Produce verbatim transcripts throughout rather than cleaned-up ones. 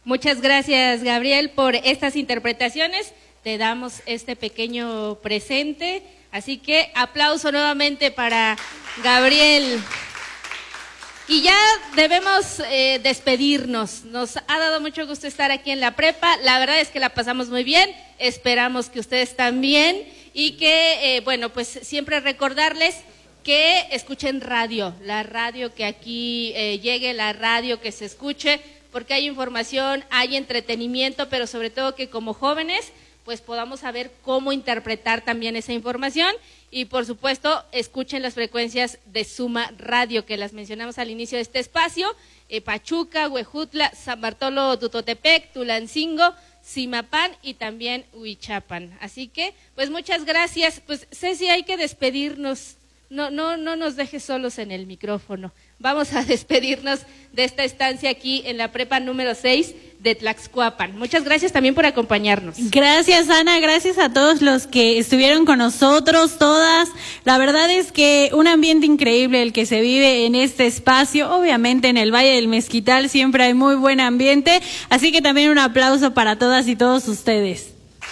Muchas gracias, Gabriel, por estas interpretaciones. Te damos este pequeño presente. Así que aplauso nuevamente para Gabriel. Y ya debemos eh, despedirnos. Nos ha dado mucho gusto estar aquí en la prepa. La verdad es que la pasamos muy bien. Esperamos que ustedes también. Y que, eh, bueno, pues siempre recordarles que escuchen radio. La radio que aquí eh, llegue, la radio que se escuche, porque hay información, hay entretenimiento, pero sobre todo que como jóvenes pues podamos saber cómo interpretar también esa información y por supuesto escuchen las frecuencias de Suma Radio que las mencionamos al inicio de este espacio, eh, Pachuca, Huejutla, San Bartolo Tutotepec, Tulancingo, Zimapán y también Huichapan. Así que pues muchas gracias. Pues Ceci, hay que despedirnos, no, no, no nos dejes solos en el micrófono. Vamos a despedirnos de esta estancia aquí en la prepa número seis de Tlaxcuapan. Muchas gracias también por acompañarnos. Gracias, Ana, gracias a todos los que estuvieron con nosotros, todas. La verdad es que un ambiente increíble el que se vive en este espacio. Obviamente en el Valle del Mezquital siempre hay muy buen ambiente, así que también un aplauso para todas y todos ustedes.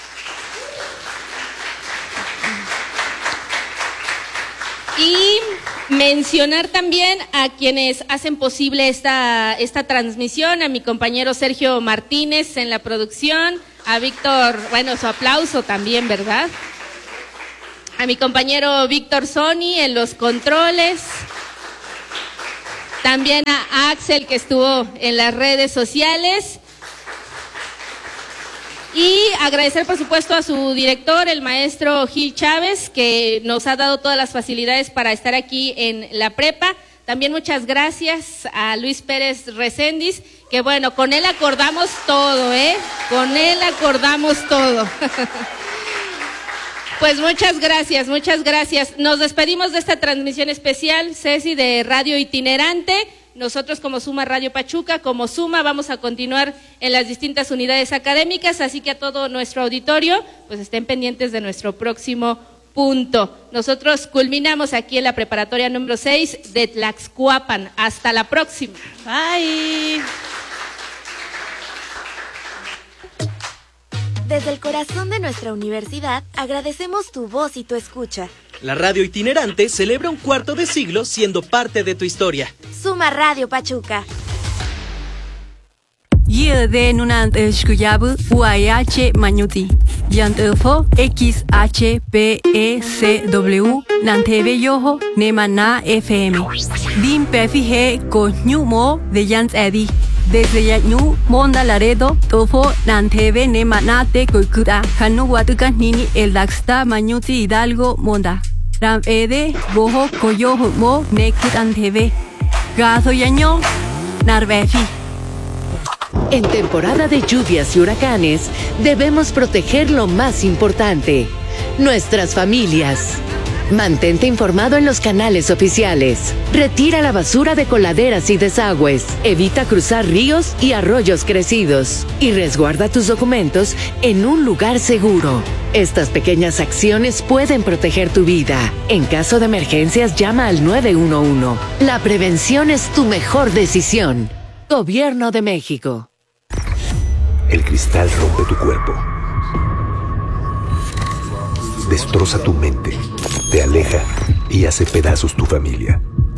Y mencionar también a quienes hacen posible esta, esta transmisión, a mi compañero Sergio Martínez en la producción, a Víctor, bueno, su aplauso también, ¿verdad? A mi compañero Víctor Sony en los controles, también a Axel que estuvo en las redes sociales. Y agradecer, por supuesto, a su director, el maestro Gil Chávez, que nos ha dado todas las facilidades para estar aquí en la prepa. También muchas gracias a Luis Pérez Recendis, que bueno, con él acordamos todo, ¿eh? Con él acordamos todo. Pues muchas gracias, muchas gracias. Nos despedimos de esta transmisión especial, Ceci, de Radio Itinerante. Nosotros como Suma Radio Pachuca, como Suma, vamos a continuar en las distintas unidades académicas, así que a todo nuestro auditorio, pues estén pendientes de nuestro próximo punto. Nosotros culminamos aquí en la preparatoria número seis de Tlaxcuapan. Hasta la próxima. Bye. Desde el corazón de nuestra universidad, agradecemos tu voz y tu escucha. La radio itinerante celebra un cuarto de siglo siendo parte de tu historia. Suma Radio Pachuca. Yede nunant escuyabu U A H Mañuti. Yantefo X H P E C W Nanteve Yoho Nemana F M. Dim Pefije Coñumo de Yant Edi. Desde Yañu, Monda Laredo, Tofo, Nanteve, Nemanate, Coicuda, Canu, Huatucan, Nini, El Daxta, Mañuti, Hidalgo, Monda. Ram Ede, Bojo, Coyo, Mo, Nekut, Anteve. Gazo Yaño, Narvefi. En temporada de lluvias y huracanes, debemos proteger lo más importante: nuestras familias. Mantente informado en los canales oficiales. Retira la basura de coladeras y desagües. Evita cruzar ríos y arroyos crecidos. Y resguarda tus documentos en un lugar seguro. Estas pequeñas acciones pueden proteger tu vida. En caso de emergencias, llama al nueve uno uno. La prevención es tu mejor decisión. Gobierno de México. El cristal rompe tu cuerpo. Destroza tu mente, te aleja y hace pedazos tu familia.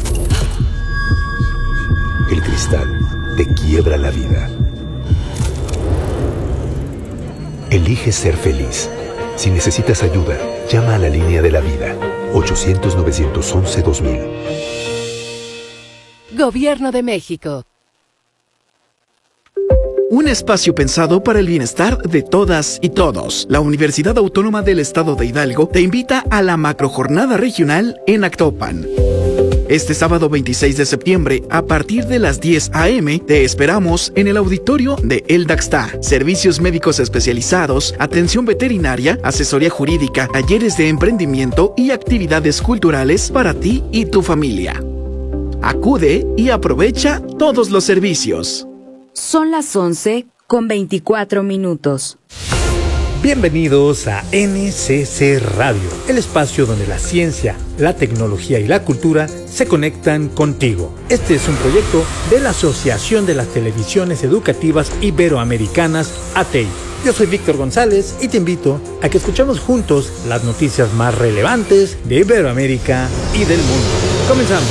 El cristal te quiebra la vida. Elige ser feliz. Si necesitas ayuda, llama a la línea de la vida, ochocientos, novecientos once, dos mil. Gobierno de México. Un espacio pensado para el bienestar de todas y todos. La Universidad Autónoma del Estado de Hidalgo te invita a la macrojornada regional en Actopan. Este sábado veintiséis de septiembre, a partir de las diez a eme, te esperamos en el auditorio de El Daxta. Servicios médicos especializados, atención veterinaria, asesoría jurídica, talleres de emprendimiento y actividades culturales para ti y tu familia. Acude y aprovecha todos los servicios. Son las once con veinticuatro minutos. Bienvenidos a N C C Radio, el espacio donde la ciencia, la tecnología y la cultura se conectan contigo. Este es un proyecto de la Asociación de las Televisiones Educativas Iberoamericanas, A T E I. Yo soy Víctor González y te invito a que escuchemos juntos las noticias más relevantes de Iberoamérica y del mundo. Comenzamos.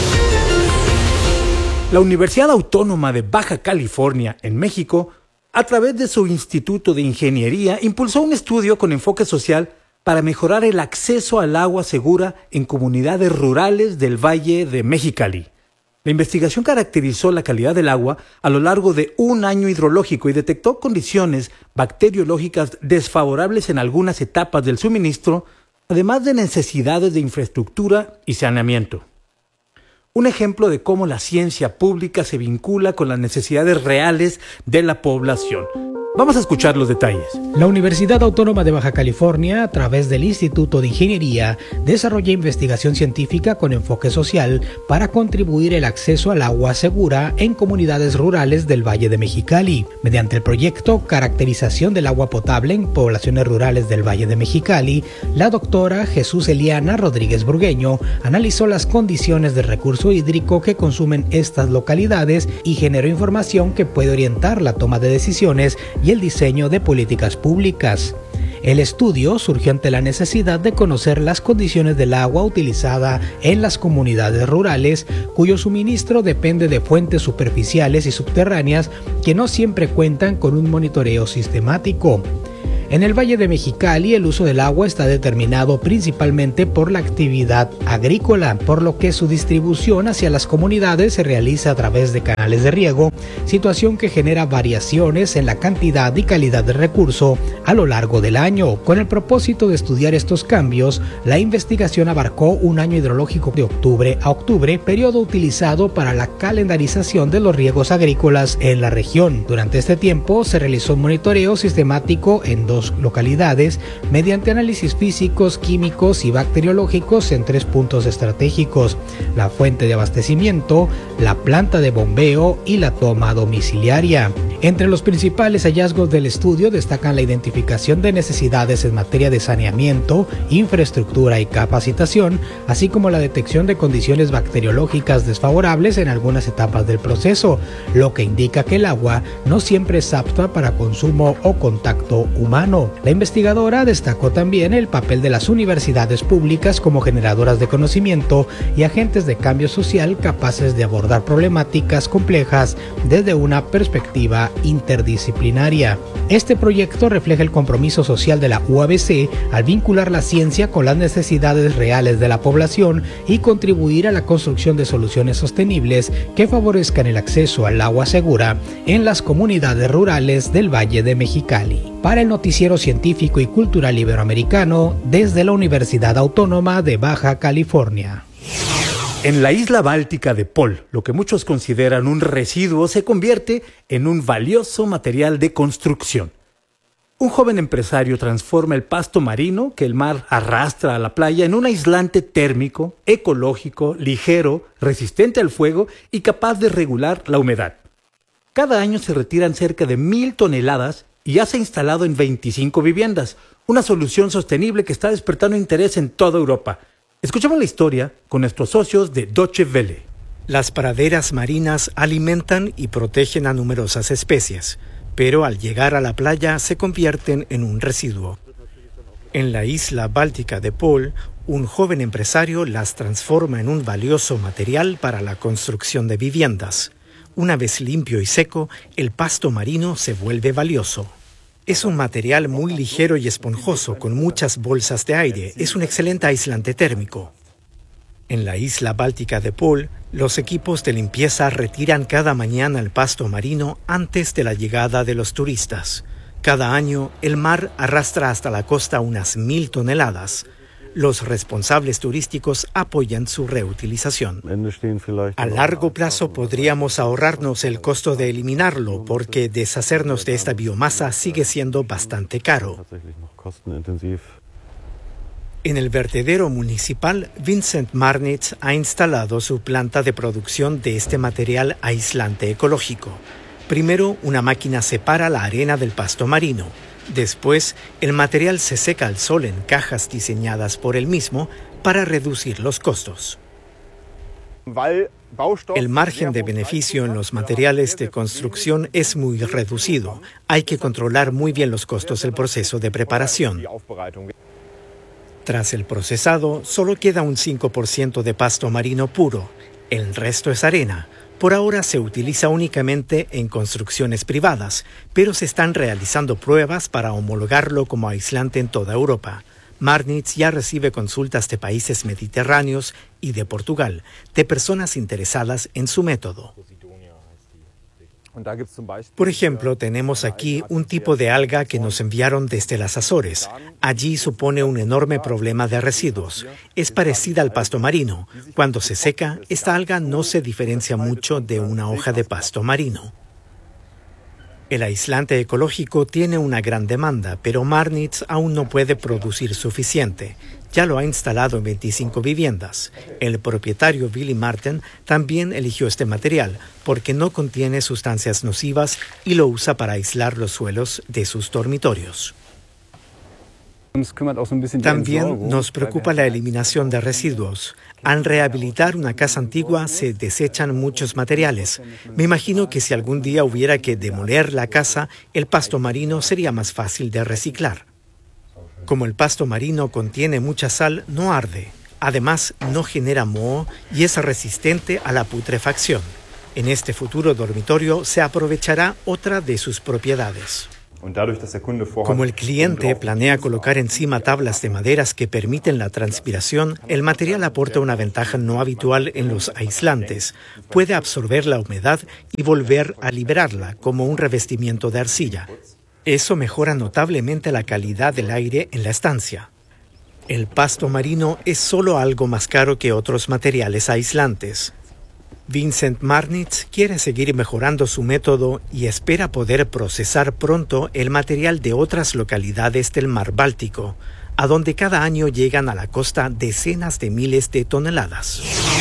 La Universidad Autónoma de Baja California, en México, a través de su Instituto de Ingeniería, impulsó un estudio con enfoque social para mejorar el acceso al agua segura en comunidades rurales del Valle de Mexicali. La investigación caracterizó la calidad del agua a lo largo de un año hidrológico y detectó condiciones bacteriológicas desfavorables en algunas etapas del suministro, además de necesidades de infraestructura y saneamiento. Un ejemplo de cómo la ciencia pública se vincula con las necesidades reales de la población. Vamos a escuchar los detalles. La Universidad Autónoma de Baja California, a través del Instituto de Ingeniería, desarrolla investigación científica con enfoque social para contribuir el acceso al agua segura en comunidades rurales del Valle de Mexicali. Mediante el proyecto Caracterización del agua potable en poblaciones rurales del Valle de Mexicali, la doctora Jesús Eliana Rodríguez Burgueño analizó las condiciones de recurso hídrico que consumen estas localidades y generó información que puede orientar la toma de decisiones y el diseño de políticas públicas. El estudio surgió ante la necesidad de conocer las condiciones del agua utilizada en las comunidades rurales, cuyo suministro depende de fuentes superficiales y subterráneas que no siempre cuentan con un monitoreo sistemático. En el Valle de Mexicali, el uso del agua está determinado principalmente por la actividad agrícola, por lo que su distribución hacia las comunidades se realiza a través de canales de riego, situación que genera variaciones en la cantidad y calidad del recurso a lo largo del año. Con el propósito de estudiar estos cambios, la investigación abarcó un año hidrológico de octubre a octubre, periodo utilizado para la calendarización de los riegos agrícolas en la región. Durante este tiempo se realizó un monitoreo sistemático en dos localidades mediante análisis físicos, químicos y bacteriológicos en tres puntos estratégicos: la fuente de abastecimiento, la planta de bombeo y la toma domiciliaria. Entre los principales hallazgos del estudio destacan la identificación de necesidades en materia de saneamiento, infraestructura y capacitación, así como la detección de condiciones bacteriológicas desfavorables en algunas etapas del proceso, lo que indica que el agua no siempre es apta para consumo o contacto humano. La investigadora destacó también el papel de las universidades públicas como generadoras de conocimiento y agentes de cambio social capaces de abordar problemáticas complejas desde una perspectiva interdisciplinaria. Este proyecto refleja el compromiso social de la U A B C al vincular la ciencia con las necesidades reales de la población y contribuir a la construcción de soluciones sostenibles que favorezcan el acceso al agua segura en las comunidades rurales del Valle de Mexicali. Para el Noticiero Científico y Cultural Iberoamericano, desde la Universidad Autónoma de Baja California. En la isla báltica de Pol, lo que muchos consideran un residuo se convierte en un valioso material de construcción. Un joven empresario transforma el pasto marino que el mar arrastra a la playa en un aislante térmico, ecológico, ligero, resistente al fuego y capaz de regular la humedad. Cada año se retiran cerca de mil toneladas y ya se ha instalado en veinticinco viviendas, una solución sostenible que está despertando interés en toda Europa. Escuchemos la historia con nuestros socios de Deutsche Welle. Las praderas marinas alimentan y protegen a numerosas especies, pero al llegar a la playa se convierten en un residuo. En la isla báltica de Pol, un joven empresario las transforma en un valioso material para la construcción de viviendas. Una vez limpio y seco, el pasto marino se vuelve valioso. Es un material muy ligero y esponjoso con muchas bolsas de aire. Es un excelente aislante térmico. En la isla báltica de Pol, los equipos de limpieza retiran cada mañana el pasto marino antes de la llegada de los turistas. Cada año, el mar arrastra hasta la costa unas mil toneladas. Los responsables turísticos apoyan su reutilización. A largo plazo podríamos ahorrarnos el costo de eliminarlo, porque deshacernos de esta biomasa sigue siendo bastante caro. En el vertedero municipal, Vincent Marnitz ha instalado su planta de producción de este material aislante ecológico. Primero, una máquina separa la arena del pasto marino. Después, el material se seca al sol en cajas diseñadas por él mismo para reducir los costos. El margen de beneficio en los materiales de construcción es muy reducido. Hay que controlar muy bien los costos del proceso de preparación. Tras el procesado, solo queda un cinco por ciento de pasto marino puro. El resto es arena. Por ahora se utiliza únicamente en construcciones privadas, pero se están realizando pruebas para homologarlo como aislante en toda Europa. Marnitz ya recibe consultas de países mediterráneos y de Portugal, de personas interesadas en su método. Por ejemplo, tenemos aquí un tipo de alga que nos enviaron desde las Azores. Allí supone un enorme problema de residuos. Es parecida al pasto marino. Cuando se seca, esta alga no se diferencia mucho de una hoja de pasto marino. El aislante ecológico tiene una gran demanda, pero Marnitz aún no puede producir suficiente. Ya lo ha instalado en veinticinco viviendas. El propietario Billy Martin también eligió este material porque no contiene sustancias nocivas y lo usa para aislar los suelos de sus dormitorios. También nos preocupa la eliminación de residuos. Al rehabilitar una casa antigua se desechan muchos materiales. Me imagino que si algún día hubiera que demoler la casa, el pasto marino sería más fácil de reciclar. Como el pasto marino contiene mucha sal, no arde. Además, no genera moho y es resistente a la putrefacción. En este futuro dormitorio se aprovechará otra de sus propiedades. Como el cliente planea colocar encima tablas de maderas que permiten la transpiración, el material aporta una ventaja no habitual en los aislantes. Puede absorber la humedad y volver a liberarla como un revestimiento de arcilla. Eso mejora notablemente la calidad del aire en la estancia. El pasto marino es solo algo más caro que otros materiales aislantes. Vincent Marnitz quiere seguir mejorando su método y espera poder procesar pronto el material de otras localidades del mar Báltico, a donde cada año llegan a la costa decenas de miles de toneladas.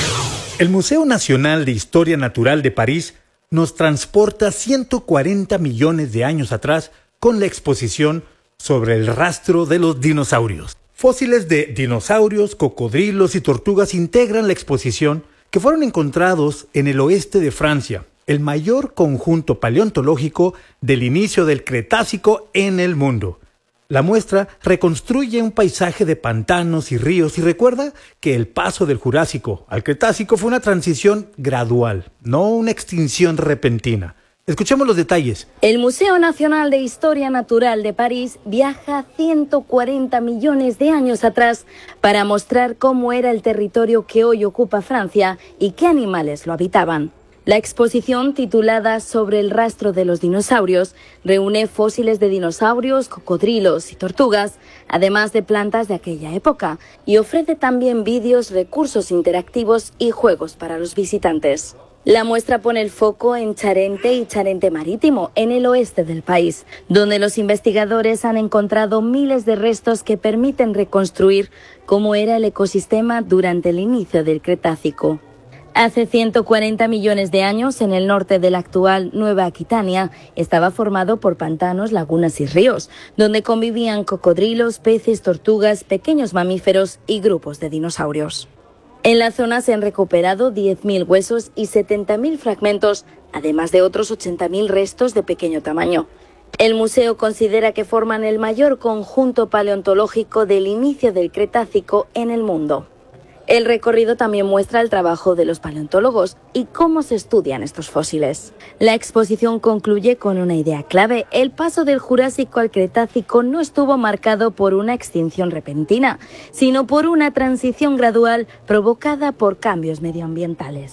El Museo Nacional de Historia Natural de París nos transporta ciento cuarenta millones de años atrás con la exposición sobre el rastro de los dinosaurios. Fósiles de dinosaurios, cocodrilos y tortugas integran la exposición, que fueron encontrados en el oeste de Francia, el mayor conjunto paleontológico del inicio del Cretácico en el mundo. La muestra reconstruye un paisaje de pantanos y ríos y recuerda que el paso del Jurásico al Cretácico fue una transición gradual, no una extinción repentina. Escuchemos los detalles. El Museo Nacional de Historia Natural de París viaja ciento cuarenta millones de años atrás para mostrar cómo era el territorio que hoy ocupa Francia y qué animales lo habitaban. La exposición, titulada Sobre el rastro de los dinosaurios, reúne fósiles de dinosaurios, cocodrilos y tortugas, además de plantas de aquella época, y ofrece también vídeos, recursos interactivos y juegos para los visitantes. La muestra pone el foco en Charente y Charente Marítimo, en el oeste del país, donde los investigadores han encontrado miles de restos que permiten reconstruir cómo era el ecosistema durante el inicio del Cretácico. Hace ciento cuarenta millones de años, en el norte de la actual Nueva Aquitania, estaba formado por pantanos, lagunas y ríos, donde convivían cocodrilos, peces, tortugas, pequeños mamíferos y grupos de dinosaurios. En la zona se han recuperado diez mil huesos y setenta mil fragmentos, además de otros ochenta mil restos de pequeño tamaño. El museo considera que forman el mayor conjunto paleontológico del inicio del Cretácico en el mundo. El recorrido también muestra el trabajo de los paleontólogos y cómo se estudian estos fósiles. La exposición concluye con una idea clave: el paso del Jurásico al Cretácico no estuvo marcado por una extinción repentina, sino por una transición gradual provocada por cambios medioambientales.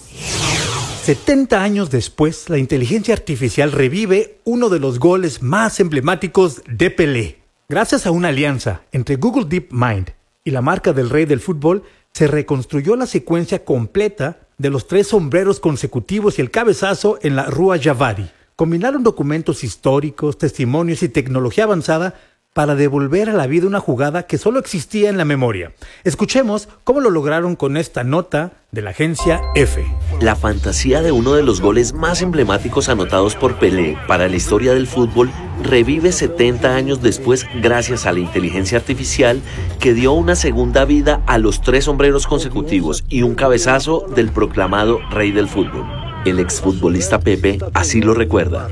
setenta años después, la inteligencia artificial revive uno de los goles más emblemáticos de Pelé. Gracias a una alianza entre Google DeepMind y la marca del rey del fútbol, se reconstruyó la secuencia completa de los tres sombreros consecutivos y el cabezazo en la Rua Javari. Combinaron documentos históricos, testimonios y tecnología avanzada para devolver a la vida una jugada que solo existía en la memoria. Escuchemos cómo lo lograron con esta nota de la agencia F. La fantasía de uno de los goles más emblemáticos anotados por Pelé para la historia del fútbol revive setenta años después gracias a la inteligencia artificial que dio una segunda vida a los tres sombreros consecutivos y un cabezazo del proclamado rey del fútbol. El exfutbolista Pepe así lo recuerda.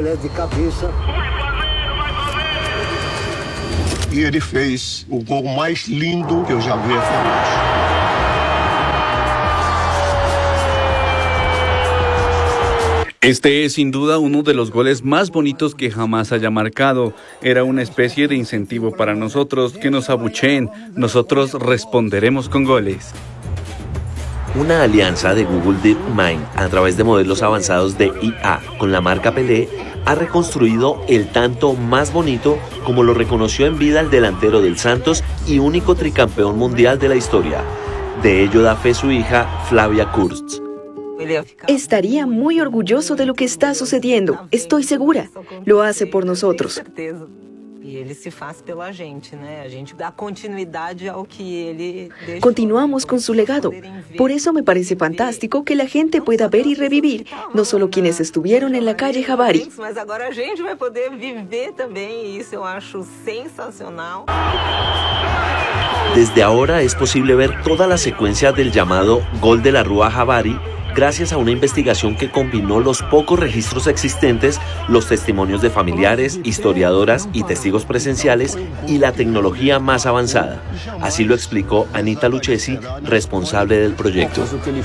E ele fez o gol mais lindo que eu já vi essa noite. Este es sin duda uno de los goles más bonitos que jamás haya marcado. Era una especie de incentivo para nosotros, que nos abucheen. Nosotros responderemos con goles. Una alianza de Google DeepMind a través de modelos avanzados de I A con la marca Pelé ha reconstruido el tanto más bonito, como lo reconoció en vida el delantero del Santos y único tricampeón mundial de la historia. De ello da fe su hija Flavia Kurz. Estaría muy orgulloso de lo que está sucediendo, estoy segura. Lo hace por nosotros. Continuamos con su legado. Por eso me parece fantástico que la gente pueda ver y revivir, no solo quienes estuvieron en la calle Javari. Desde ahora es posible ver toda la secuencia del llamado Gol de la Rúa Javari, gracias a una investigación que combinó los pocos registros existentes, los testimonios de familiares, historiadoras y testigos presenciales y la tecnología más avanzada. Así lo explicó Anita Lucchesi, responsable del proyecto.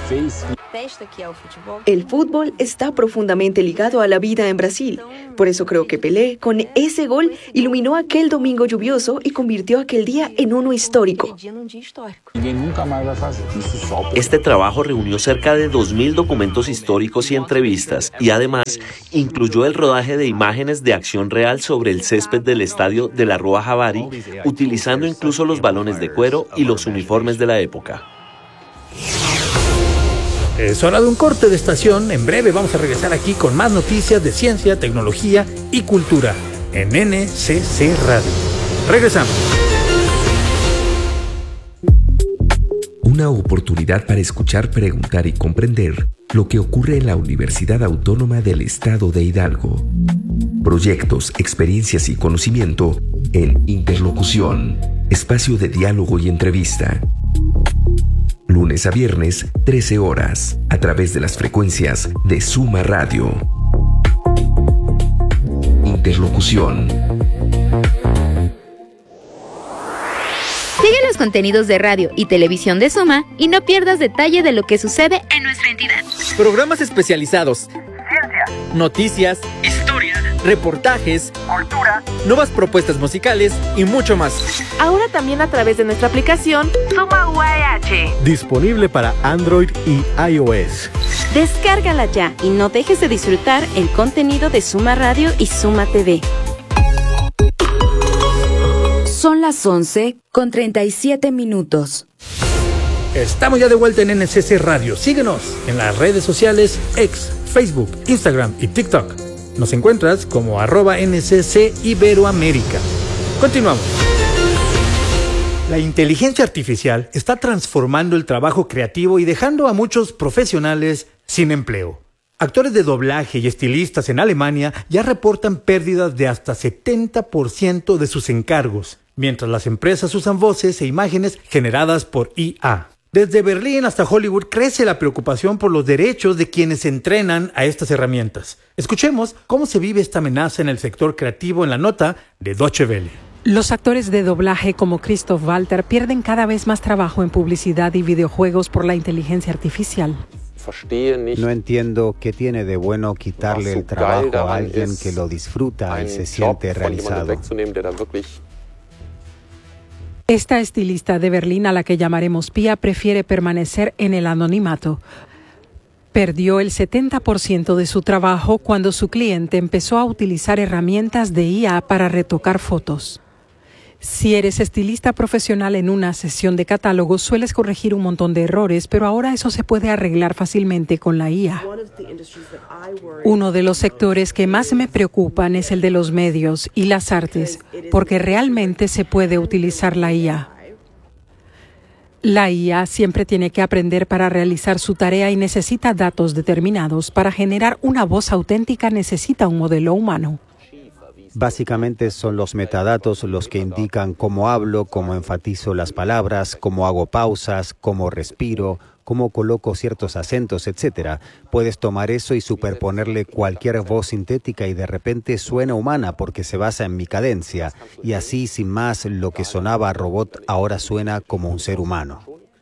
El fútbol está profundamente ligado a la vida en Brasil. Por eso creo que Pelé, con ese gol, iluminó aquel domingo lluvioso y convirtió aquel día en uno histórico. Este trabajo reunió cerca de dos mil documentos históricos y entrevistas, y además incluyó el rodaje de imágenes de acción real sobre el césped del estadio de la Rúa Javari, utilizando incluso los balones de cuero y los uniformes de la época. Es hora de un corte de estación. En breve vamos a regresar aquí con más noticias de ciencia, tecnología y cultura en N C C Radio. Regresamos. Una oportunidad para escuchar, preguntar y comprender lo que ocurre en la Universidad Autónoma del Estado de Hidalgo. Proyectos, experiencias y conocimiento en Interlocución, espacio de diálogo y entrevista. Lunes a viernes, trece horas, a través de las frecuencias de Suma Radio. Interlocución. Sigue los contenidos de radio y televisión de Suma y no pierdas detalle de lo que sucede en nuestra entidad. Programas especializados, ciencia, noticias, historia, reportajes, cultura, nuevas propuestas musicales y mucho más. Ahora también a través de nuestra aplicación Suma U A H. Disponible para Android y iOS. Descárgala ya y no dejes de disfrutar el contenido de Suma Radio y Suma T V. Son las once con treinta y siete minutos. Estamos ya de vuelta en N C C Radio. Síguenos en las redes sociales X, Facebook, Instagram y TikTok. Nos encuentras como arroba N C C Iberoamérica. Continuamos. La inteligencia artificial está transformando el trabajo creativo y dejando a muchos profesionales sin empleo. Actores de doblaje y estilistas en Alemania ya reportan pérdidas de hasta setenta por ciento de sus encargos, mientras las empresas usan voces e imágenes generadas por I A. Desde Berlín hasta Hollywood crece la preocupación por los derechos de quienes entrenan a estas herramientas. Escuchemos cómo se vive esta amenaza en el sector creativo en la nota de Deutsche Welle. Los actores de doblaje como Christoph Walter pierden cada vez más trabajo en publicidad y videojuegos por la inteligencia artificial. No entiendo qué tiene de bueno quitarle el trabajo a alguien que lo disfruta y se siente realizado. Esta estilista de Berlín, a la que llamaremos Pia, prefiere permanecer en el anonimato. Perdió el setenta por ciento de su trabajo cuando su cliente empezó a utilizar herramientas de I A para retocar fotos. Si eres estilista profesional en una sesión de catálogo, sueles corregir un montón de errores, pero ahora eso se puede arreglar fácilmente con la I A. Uno de los sectores que más me preocupan es el de los medios y las artes, porque realmente se puede utilizar la I A. La I A siempre tiene que aprender para realizar su tarea y necesita datos determinados. Para generar una voz auténtica necesita un modelo humano. Básicamente son los metadatos los que indican cómo hablo, cómo enfatizo las palabras, cómo hago pausas, cómo respiro, cómo coloco ciertos acentos, etcétera. Puedes tomar eso y superponerle cualquier voz sintética y de repente suena humana porque se basa en mi cadencia. Y así, sin más, lo que sonaba a robot ahora suena como un ser humano.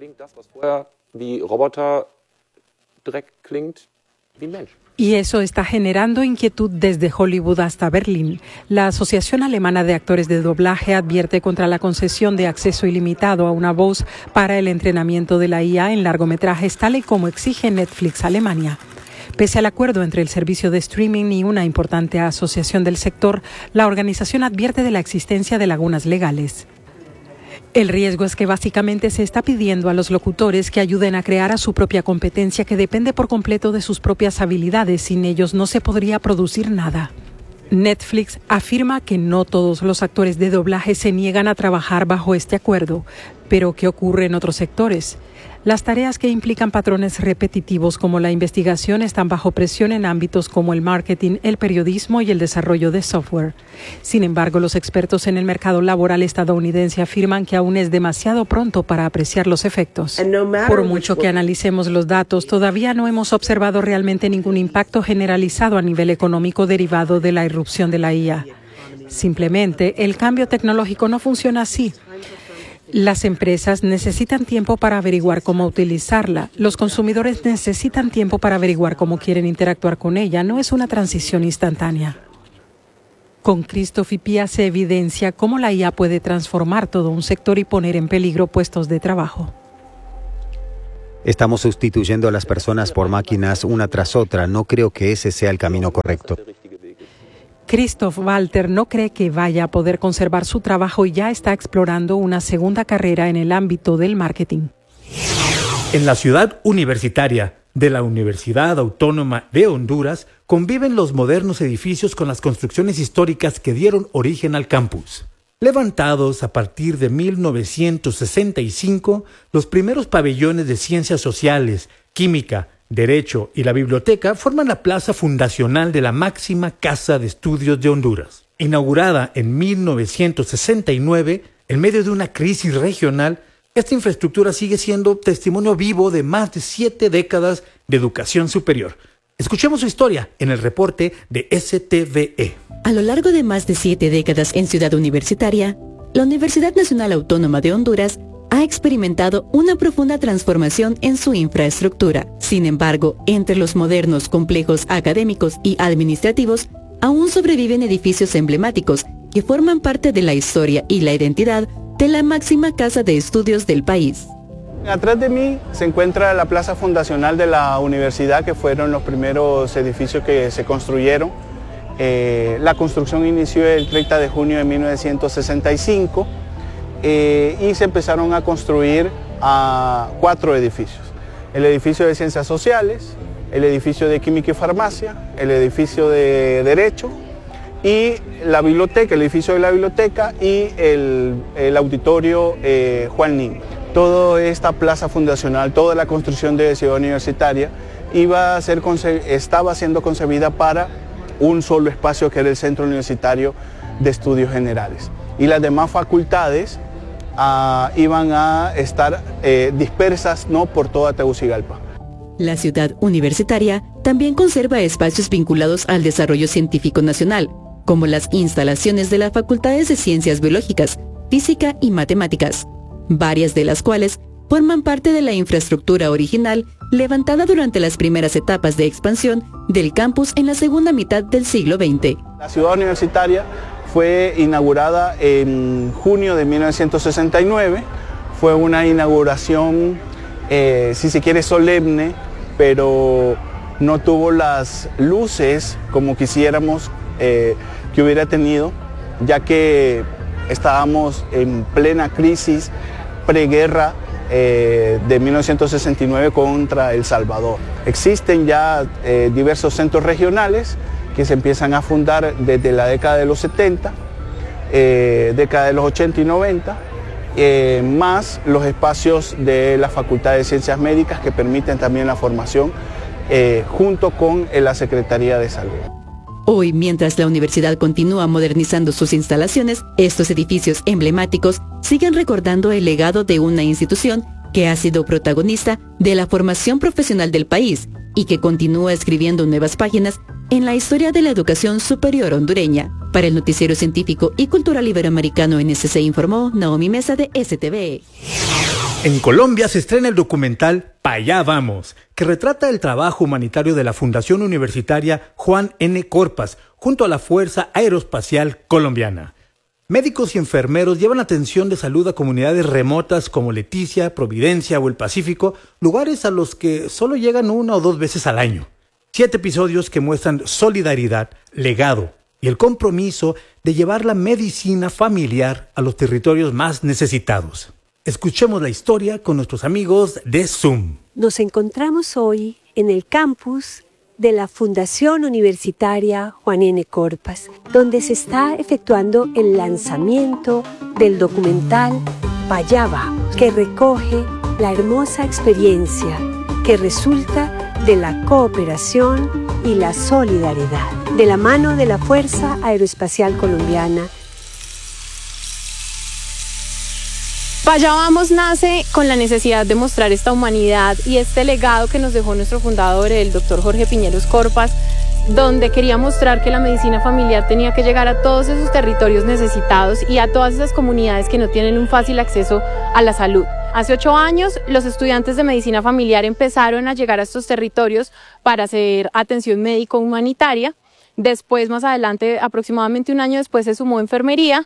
Y eso está generando inquietud desde Hollywood hasta Berlín. La Asociación Alemana de Actores de Doblaje advierte contra la concesión de acceso ilimitado a una voz para el entrenamiento de la I A en largometrajes, tal y como exige Netflix Alemania. Pese al acuerdo entre el servicio de streaming y una importante asociación del sector, la organización advierte de la existencia de lagunas legales. El riesgo es que básicamente se está pidiendo a los locutores que ayuden a crear a su propia competencia que depende por completo de sus propias habilidades. Sin ellos no se podría producir nada. Netflix afirma que no todos los actores de doblaje se niegan a trabajar bajo este acuerdo. Pero ¿qué ocurre en otros sectores? Las tareas que implican patrones repetitivos como la investigación están bajo presión en ámbitos como el marketing, el periodismo y el desarrollo de software. Sin embargo, los expertos en el mercado laboral estadounidense afirman que aún es demasiado pronto para apreciar los efectos. Por mucho que analicemos los datos, todavía no hemos observado realmente ningún impacto generalizado a nivel económico derivado de la irrupción de la I A. Simplemente, el cambio tecnológico no funciona así. Las empresas necesitan tiempo para averiguar cómo utilizarla. Los consumidores necesitan tiempo para averiguar cómo quieren interactuar con ella. No es una transición instantánea. Con Christoph y Pia se evidencia cómo la I A puede transformar todo un sector y poner en peligro puestos de trabajo. Estamos sustituyendo a las personas por máquinas una tras otra. No creo que ese sea el camino correcto. Christoph Walter no cree que vaya a poder conservar su trabajo y ya está explorando una segunda carrera en el ámbito del marketing. En la ciudad universitaria de la Universidad Autónoma de Honduras conviven los modernos edificios con las construcciones históricas que dieron origen al campus. Levantados a partir de mil novecientos sesenta y cinco, los primeros pabellones de ciencias sociales, química, Derecho y la biblioteca forman la plaza fundacional de la máxima Casa de Estudios de Honduras. Inaugurada en mil novecientos sesenta y nueve, en medio de una crisis regional, esta infraestructura sigue siendo testimonio vivo de más de siete décadas de educación superior. Escuchemos su historia en el reporte de S T V E. A lo largo de más de siete décadas en Ciudad Universitaria, la Universidad Nacional Autónoma de Honduras ha experimentado una profunda transformación en su infraestructura. Sin embargo, entre los modernos complejos académicos y administrativos, aún sobreviven edificios emblemáticos que forman parte de la historia y la identidad de la máxima casa de estudios del país. Atrás de mí se encuentra la plaza fundacional de la universidad, que fueron los primeros edificios que se construyeron. Eh, la construcción inició el treinta de junio de mil novecientos sesenta y cinco. Eh, y se empezaron a construir a cuatro edificios. El edificio de Ciencias Sociales, el edificio de Química y Farmacia, el edificio de Derecho y la biblioteca, el edificio de la biblioteca y el, el auditorio eh, Juan Nin. Toda esta plaza fundacional, toda la construcción de Ciudad Universitaria iba a ser, estaba siendo concebida para un solo espacio, que era el Centro Universitario de Estudios Generales. Y las demás facultades Uh, iban a estar eh, dispersas, ¿no?, por toda Tegucigalpa. La ciudad universitaria también conserva espacios vinculados al desarrollo científico nacional, como las instalaciones de las facultades de Ciencias Biológicas, Física y Matemáticas, varias de las cuales forman parte de la infraestructura original levantada durante las primeras etapas de expansión del campus en la segunda mitad del siglo veinte. La ciudad universitaria fue inaugurada en junio de mil novecientos sesenta y nueve, fue una inauguración, eh, si se quiere, solemne, pero no tuvo las luces como quisiéramos eh, que hubiera tenido, ya que estábamos en plena crisis preguerra eh, de mil novecientos sesenta y nueve contra El Salvador. Existen ya eh, diversos centros regionales que se empiezan a fundar desde la década de los setenta, eh, década de los ochenta y noventa, eh, más los espacios de la Facultad de Ciencias Médicas que permiten también la formación eh, junto con la Secretaría de Salud. Hoy, mientras la universidad continúa modernizando sus instalaciones, estos edificios emblemáticos siguen recordando el legado de una institución que ha sido protagonista de la formación profesional del país y que continúa escribiendo nuevas páginas en la historia de la educación superior hondureña. Para el Noticiero Científico y Cultural Iberoamericano N S C informó Naomi Mesa de S T V. En Colombia se estrena el documental Pa' allá vamos, que retrata el trabajo humanitario de la Fundación Universitaria Juan N. Corpas junto a la Fuerza Aeroespacial Colombiana. Médicos y enfermeros llevan atención de salud a comunidades remotas como Leticia, Providencia o el Pacífico, lugares a los que solo llegan una o dos veces al año. Siete episodios que muestran solidaridad, legado y el compromiso de llevar la medicina familiar a los territorios más necesitados. Escuchemos la historia con nuestros amigos de Zoom. Nos encontramos hoy en el campus de la Fundación Universitaria Juan N. Corpas, donde se está efectuando el lanzamiento del documental Pa' allá vamos, que recoge la hermosa experiencia que resulta de la cooperación y la solidaridad de la mano de la Fuerza Aeroespacial Colombiana. Pa' allá vamos nace con la necesidad de mostrar esta humanidad y este legado que nos dejó nuestro fundador, el doctor Jorge Piñeros Corpas, donde quería mostrar que la medicina familiar tenía que llegar a todos esos territorios necesitados y a todas esas comunidades que no tienen un fácil acceso a la salud. Hace ocho años, los estudiantes de medicina familiar empezaron a llegar a estos territorios para hacer atención médico-humanitaria. Después, más adelante, aproximadamente un año después, se sumó enfermería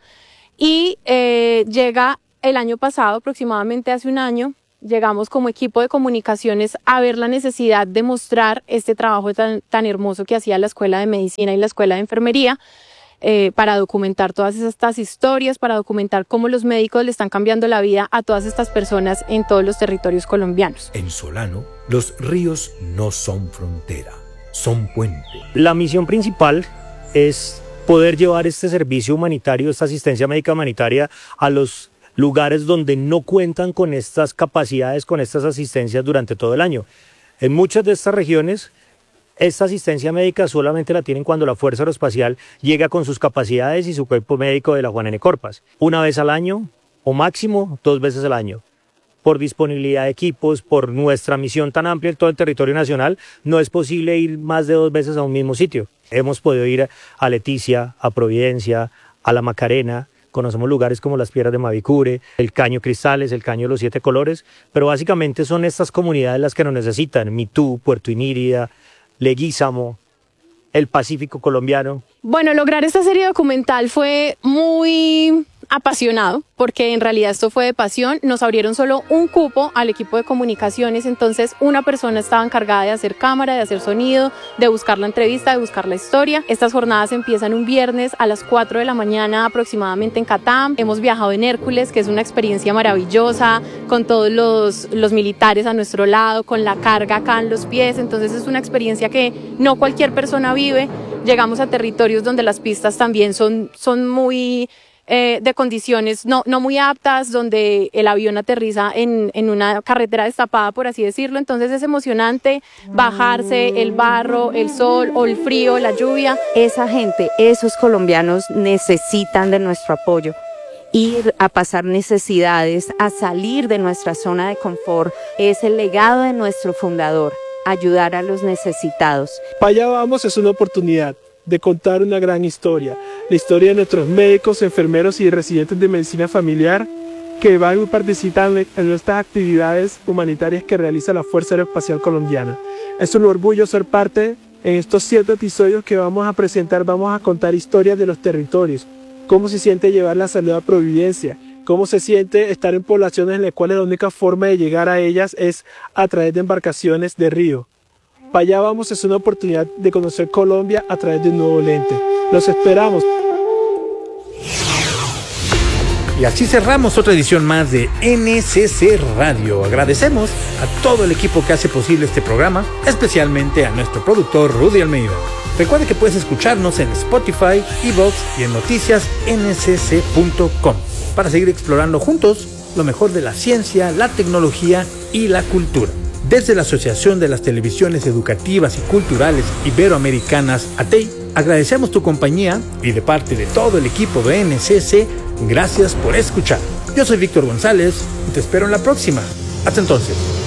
y eh, llega el año pasado, aproximadamente hace un año, llegamos como equipo de comunicaciones a ver la necesidad de mostrar este trabajo tan, tan hermoso que hacía la Escuela de Medicina y la Escuela de Enfermería eh, para documentar todas estas historias, para documentar cómo los médicos le están cambiando la vida a todas estas personas en todos los territorios colombianos. En Solano, los ríos no son frontera, son puente. La misión principal es poder llevar este servicio humanitario, esta asistencia médica humanitaria a los lugares donde no cuentan con estas capacidades, con estas asistencias durante todo el año. En muchas de estas regiones, esta asistencia médica solamente la tienen cuando la Fuerza Aeroespacial llega con sus capacidades y su cuerpo médico de la Juan N. Corpas. Una vez al año, o máximo dos veces al año. Por disponibilidad de equipos, por nuestra misión tan amplia en todo el territorio nacional, no es posible ir más de dos veces a un mismo sitio. Hemos podido ir a Leticia, a Providencia, a La Macarena. Conocemos lugares como las Piedras de Mavicure, el Caño Cristales, el Caño de los Siete Colores, pero básicamente son estas comunidades las que nos necesitan. Mitú, Puerto Inírida, Leguízamo, el Pacífico colombiano. Bueno, lograr esta serie documental fue muy apasionado, porque en realidad esto fue de pasión. Nos abrieron solo un cupo al equipo de comunicaciones, entonces una persona estaba encargada de hacer cámara, de hacer sonido, de buscar la entrevista, de buscar la historia. Estas jornadas empiezan un viernes a las cuatro de la mañana aproximadamente en Catam. Hemos viajado en Hércules, que es una experiencia maravillosa, con todos los, los militares a nuestro lado, con la carga acá en los pies, entonces es una experiencia que no cualquier persona vive. Llegamos a territorios donde las pistas también son, son muy eh, de condiciones no, no muy aptas, donde el avión aterriza en, en una carretera destapada, por así decirlo. Entonces es emocionante bajarse, el barro, el sol o el frío, la lluvia. Esa gente, esos colombianos necesitan de nuestro apoyo. Ir a pasar necesidades, a salir de nuestra zona de confort, es el legado de nuestro fundador, ayudar a los necesitados. Pa' allá vamos es una oportunidad de contar una gran historia, la historia de nuestros médicos, enfermeros y residentes de medicina familiar que van participando en nuestras actividades humanitarias que realiza la Fuerza Aeroespacial Colombiana. Es un orgullo ser parte en estos siete episodios que vamos a presentar. Vamos a contar historias de los territorios, cómo se siente llevar la salud a Providencia, cómo se siente estar en poblaciones en las cuales la única forma de llegar a ellas es a través de embarcaciones de río. Pa' allá vamos es una oportunidad de conocer Colombia a través de un nuevo lente. Los esperamos. Y así cerramos otra edición más de N C C Radio. Agradecemos a todo el equipo que hace posible este programa, especialmente a nuestro productor Rudy Almeida. Recuerde que puedes escucharnos en Spotify, iVoox y en noticias N C C punto com para seguir explorando juntos lo mejor de la ciencia, la tecnología y la cultura. Desde la Asociación de las Televisiones Educativas y Culturales Iberoamericanas, A T E I, agradecemos tu compañía y de parte de todo el equipo de N C C, gracias por escuchar. Yo soy Víctor González y te espero en la próxima. Hasta entonces.